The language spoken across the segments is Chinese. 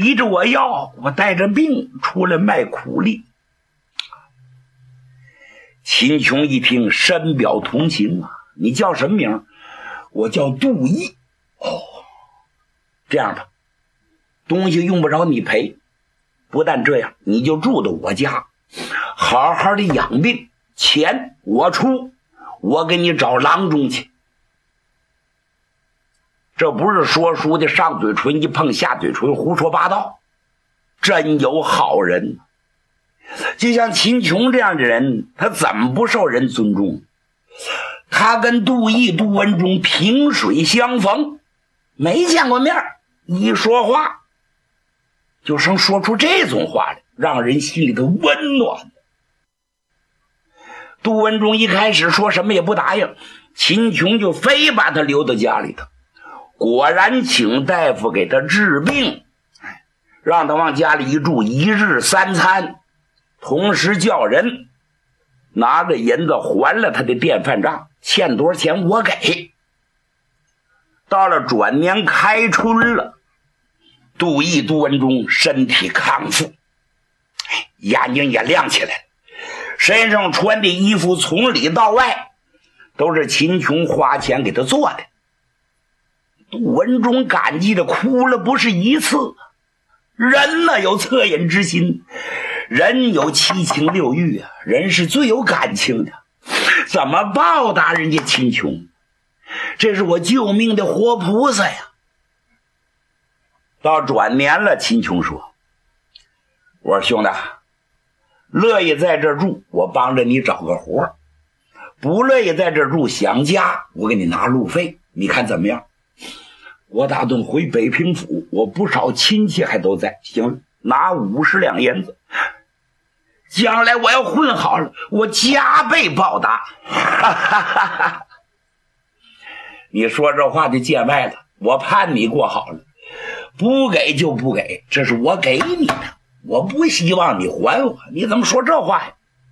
逼着我要，我带着病出来卖苦力。秦琼一听，深表同情啊！你叫什么名？我叫杜毅。哦，这样吧，东西用不着你赔，不但这样，你就住到我家，好好的养病，钱我出，我给你找郎中去。这不是说书的上嘴唇一碰下嘴唇，胡说八道，真有好人。就像秦琼这样的人，他怎么不受人尊重？他跟杜毅、杜文忠萍水相逢，没见过面，一说话就生说出这种话来，让人心里头温暖。杜文忠一开始说什么也不答应，秦琼就非把他留到家里头，果然请大夫给他治病，让他往家里一住，1日3餐，同时叫人拿着银子还了他的电饭账，欠多少钱我给。到了转年开春了，杜毅、杜文忠身体康复，眼睛也亮起来了，身上穿的衣服从里到外都是秦琼花钱给他做的。杜文忠感激的哭了不是一次。人呢有恻隐之心，人有七情六欲啊，人是最有感情的，怎么报答人家秦琼？这是我救命的活菩萨呀！到转年了，秦琼说：“我说兄弟，乐意在这住，我帮着你找个活；不乐意在这住，想家，我给你拿路费，你看怎么样？我打算回北平府，我不少亲戚还都在，行，拿50两银子。将来我要混好了，我加倍报答。”哈哈哈哈！你说这话就见外了，我盼你过好了，不给就不给，这是我给你的，我不希望你还我，你怎么说这话呀？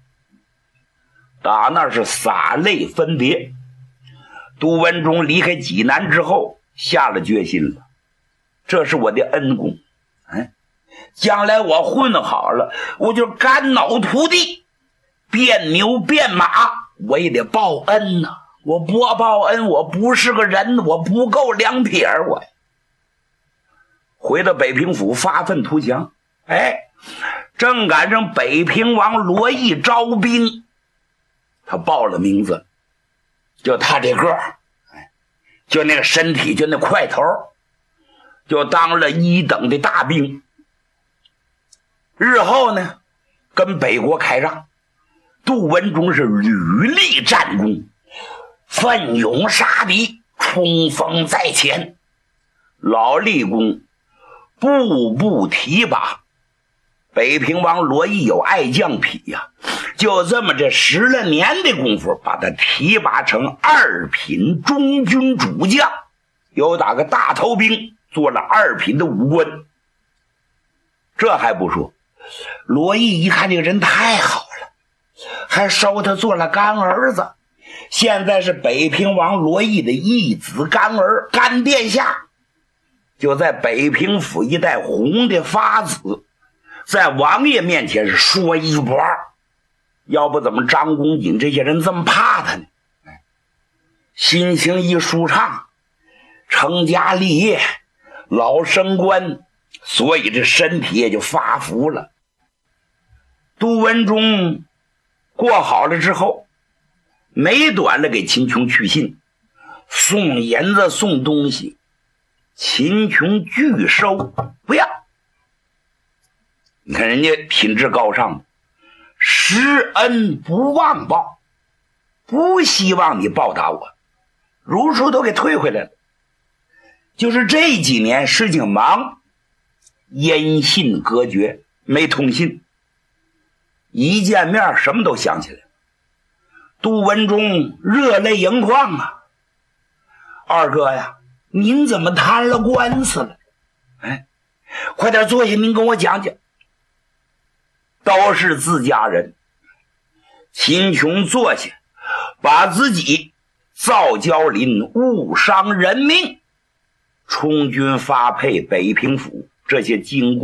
打那是洒泪分别。杜文忠离开济南之后，下了决心了，这是我的恩公，将来我混好了，我就肝脑涂地，变牛变马，我也得报恩呐！我不报恩，我不是个人，我不够2撇我呀！回到北平府发愤图强，正赶上北平王罗毅招兵，他报了名字，就他这个，就那个身体，就那块头，就当了1等的大兵。日后呢，跟北国开仗，杜文忠是屡立战功，奋勇杀敌，冲锋在前，老立功，步步提拔。北平王罗毅有爱将癖呀，就这么这10来年的功夫，把他提拔成2品中军主将，又打个大头兵，做了2品的武官。这还不说，罗毅一看这个人太好了，还收他做了干儿子，现在是北平王罗毅的义子干儿，干殿下就在北平府一带红的发紫，在王爷面前是说一不二，要不怎么张公瑾这些人这么怕他呢？心情一舒畅，成家立业，老升官，所以这身体也就发福了。杜文忠过好了之后，没短了给秦琼去信，送银子送东西，秦琼拒收，不要。你看人家品质高尚，施恩不忘报，不希望你报答我，如数都给退回来了。就是这几年事情忙，音信隔绝，没通信，一见面什么都想起来了。杜文忠热泪盈眶啊，二哥呀，您怎么摊了官司了？快点坐下，您跟我讲讲。都是自家人。秦琼坐下，把自己造交林误伤人命，充军发配北平府这些经过